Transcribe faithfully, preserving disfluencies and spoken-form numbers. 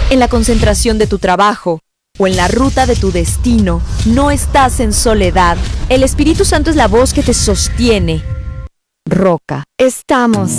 En la concentración de tu trabajo o en la ruta de tu destino, no estás en soledad. El Espíritu Santo es la voz que te sostiene. Roca. Estamos